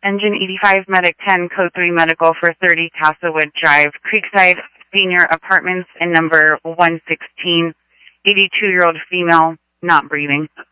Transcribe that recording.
Engine 85, Medic 10, Code 3 Medical for 30 Castlewood Drive, Creekside Senior Apartments, and number 116, 82-year-old female, not breathing.